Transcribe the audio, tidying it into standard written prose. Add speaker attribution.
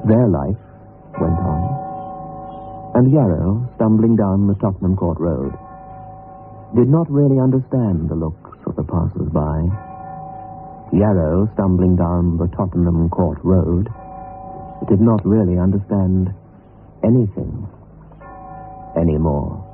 Speaker 1: Their life went on. And Yarrow, stumbling down the Tottenham Court Road, did not really understand the looks of the passers-by. Yarrow, stumbling down the Tottenham Court Road, did not really understand anything anymore.